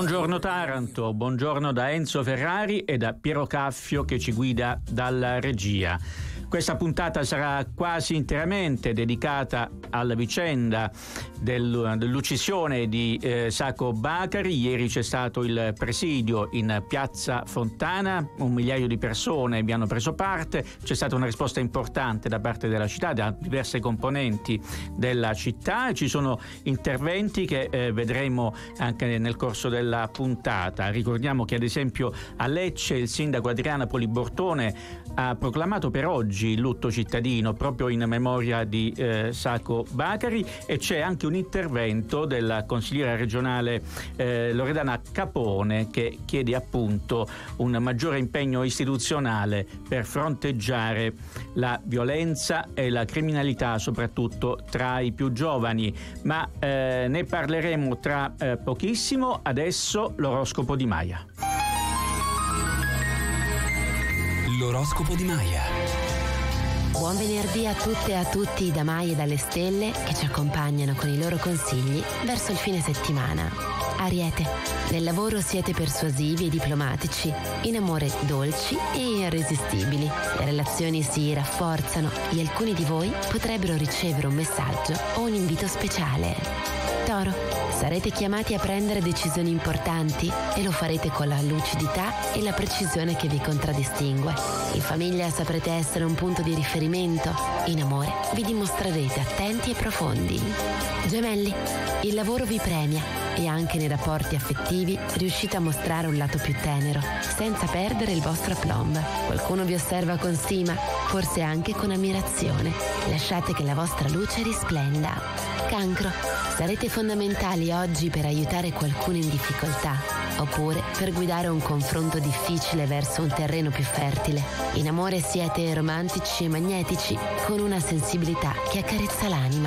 Buongiorno Taranto, buongiorno da Enzo Ferrari e da Piero Caffio che ci guida dalla regia. Questa puntata sarà quasi interamente dedicata alla vicenda dell'uccisione di Sacco Bakary. Ieri c'è stato il presidio in Piazza Fontana, 1 migliaio di persone vi hanno preso parte, c'è stata una risposta importante da parte della città, da diverse componenti della città, e ci sono interventi che vedremo anche nel corso della puntata. Ricordiamo che ad esempio a Lecce il sindaco Adriana Polibortone ha proclamato per oggi il lutto cittadino proprio in memoria di Sacco Bakary, e c'è anche un intervento della consigliera regionale Loredana Capone che chiede appunto un maggiore impegno istituzionale per fronteggiare la violenza e la criminalità soprattutto tra i più giovani, ma ne parleremo tra pochissimo. Adesso l'oroscopo di Maya. L'oroscopo di Maya. Buon venerdì a tutte e a tutti da Maya e dalle stelle che ci accompagnano con i loro consigli verso il fine settimana. Ariete, nel lavoro siete persuasivi e diplomatici, in amore dolci e irresistibili. Le relazioni si rafforzano e alcuni di voi potrebbero ricevere un messaggio o un invito speciale. Toro, sarete chiamati a prendere decisioni importanti e lo farete con la lucidità e la precisione che vi contraddistingue. In famiglia saprete essere un punto di riferimento. In amore vi dimostrerete attenti e profondi. Gemelli, il lavoro vi premia e anche nei rapporti affettivi riuscite a mostrare un lato più tenero, senza perdere il vostro aplomb. Qualcuno vi osserva con stima, forse anche con ammirazione. Lasciate che la vostra luce risplenda. Cancro, sarete fondamentali oggi per aiutare qualcuno in difficoltà, oppure per guidare un confronto difficile verso un terreno più fertile. In amore siete romantici e magnetici, con una sensibilità che accarezza l'anima.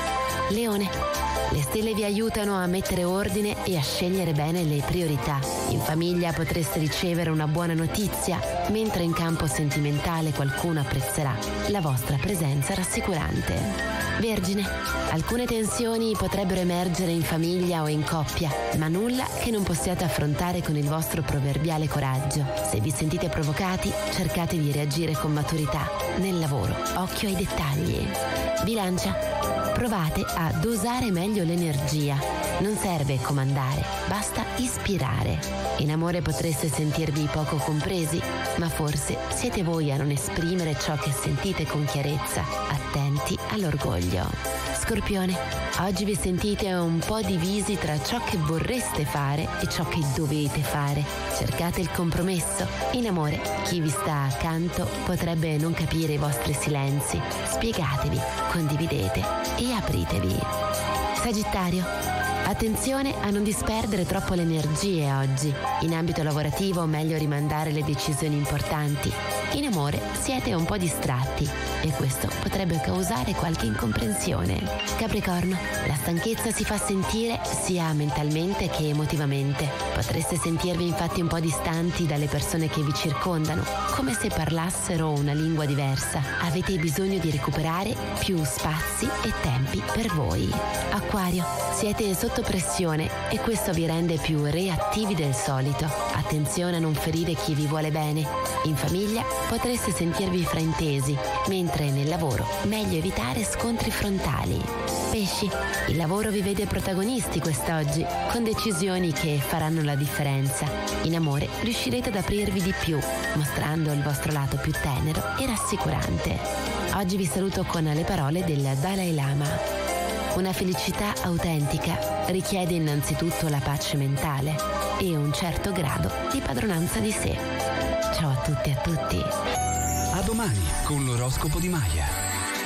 Leone, le stelle vi aiutano a mettere ordine e a scegliere bene le priorità. In famiglia potreste ricevere una buona notizia, mentre in campo sentimentale qualcuno apprezzerà la vostra presenza rassicurante. Vergine, alcune tensioni potrebbero emergere in famiglia o in coppia, ma nulla che non possiate affrontare con il vostro proverbiale coraggio. Se vi sentite provocati, cercate di reagire con maturità. Nel lavoro, occhio ai dettagli. Bilancia, provate a dosare meglio l'energia. Non serve comandare, basta ispirare. In amore potreste sentirvi poco compresi, ma forse siete voi a non esprimere ciò che sentite con chiarezza. Attenti all'orgoglio. Scorpione, oggi vi sentite un po' divisi tra ciò che vorreste fare e ciò che dovete fare. Cercate il compromesso. In amore, chi vi sta accanto potrebbe non capire i vostri silenzi. Spiegatevi, condividete e apritevi. Sagittario, attenzione a non disperdere troppo le energie oggi. In ambito lavorativo meglio rimandare le decisioni importanti. In amore siete un po' distratti e questo potrebbe causare qualche incomprensione. Capricorno, la stanchezza si fa sentire sia mentalmente che emotivamente. Potreste sentirvi infatti un po' distanti dalle persone che vi circondano, come se parlassero una lingua diversa. Avete bisogno di recuperare più spazi e tempi per voi. Acquario, siete sotto pressione e questo vi rende più reattivi del solito. Attenzione a non ferire chi vi vuole bene. In famiglia potreste sentirvi fraintesi, mentre nel lavoro meglio evitare scontri frontali. Pesci, il lavoro vi vede protagonisti quest'oggi, con decisioni che faranno la differenza. In amore riuscirete ad aprirvi di più, mostrando il vostro lato più tenero e rassicurante. Oggi vi saluto con le parole del Dalai Lama. Una felicità autentica richiede innanzitutto la pace mentale e un certo grado di padronanza di sé. Ciao a tutti e a tutti. A domani con l'oroscopo di Maya.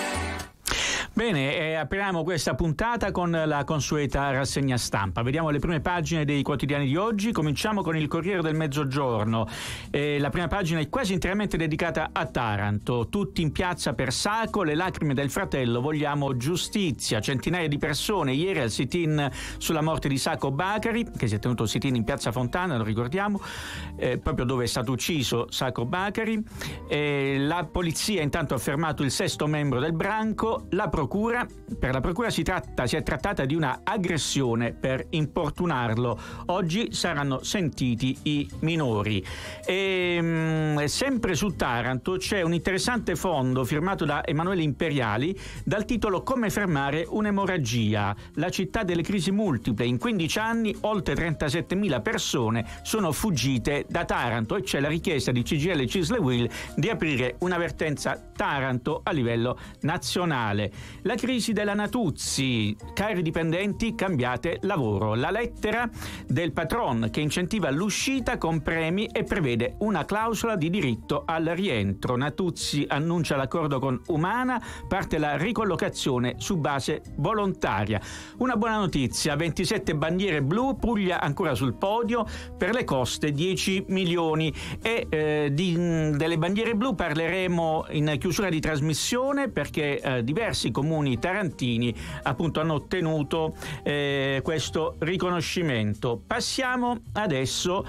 Bene, apriamo questa puntata con la consueta rassegna stampa. Vediamo le prime pagine dei quotidiani di oggi. Cominciamo con il Corriere del Mezzogiorno. La prima pagina è quasi interamente dedicata a Taranto. Tutti in piazza per Sacco, le lacrime del fratello, vogliamo giustizia. Centinaia di persone ieri al sit-in sulla morte di Sacco Bakary, che si è tenuto il sit-in in Piazza Fontana, lo ricordiamo, proprio dove è stato ucciso Sacco Bakary. La polizia intanto ha fermato il 6° membro del branco, la procura procura. Per la procura si è trattata di una aggressione per importunarlo. Oggi saranno sentiti i minori. E sempre su Taranto c'è un interessante fondo firmato da Emanuele Imperiali dal titolo Come fermare un'emorragia. La città delle crisi multiple. In 15 anni oltre 37.000 persone sono fuggite da Taranto e c'è la richiesta di CGIL e CISL-UIL di aprire una vertenza Taranto a livello nazionale. La crisi della Natuzzi, cari dipendenti, cambiate lavoro. La lettera del patron che incentiva l'uscita con premi e prevede una clausola di diritto al rientro. Natuzzi annuncia l'accordo con Umana, parte la ricollocazione su base volontaria. Una buona notizia, 27 bandiere blu, Puglia ancora sul podio, per le coste 10 milioni e delle bandiere blu parleremo in chiusura di trasmissione perché diversi comuni tarantini appunto hanno ottenuto questo riconoscimento. Passiamo adesso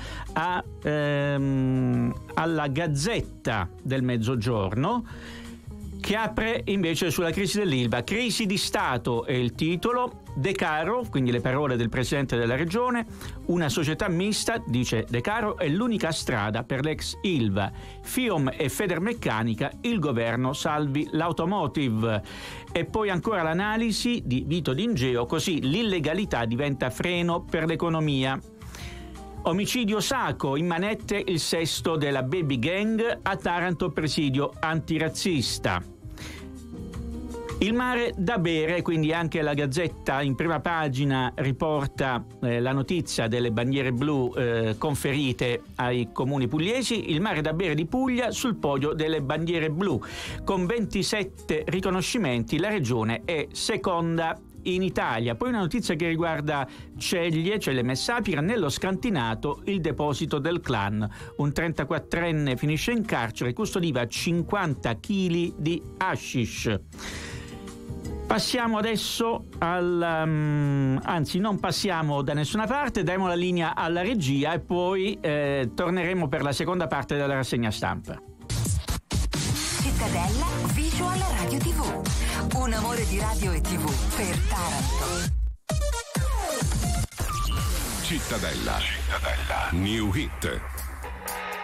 alla Gazzetta del Mezzogiorno, che apre invece sulla crisi dell'Ilva. Crisi di Stato è il titolo. De Caro, quindi le parole del presidente della regione, una società mista, dice De Caro, è l'unica strada per l'ex Ilva. FIOM e Federmeccanica, il governo salvi l'automotive. E poi ancora l'analisi di Vito D'Ingeo, così l'illegalità diventa freno per l'economia. Omicidio Sacco, in manette il sesto della baby gang, a Taranto presidio antirazzista. Il mare da bere, quindi anche la Gazzetta in prima pagina riporta la notizia delle bandiere blu conferite ai comuni pugliesi. Il mare da bere di Puglia sul podio delle bandiere blu. Con 27 riconoscimenti la regione è seconda in Italia. Poi una notizia che riguarda Celle Messapira, nello scantinato il deposito del clan. Un 34enne finisce in carcere, custodiva 50 kg di hashish. Passiamo adesso anzi non passiamo da nessuna parte, daremo la linea alla regia e poi torneremo per la seconda parte della rassegna stampa. Cittadella Visual Radio TV. Un amore di radio e TV per Taranto. Cittadella. New Hit.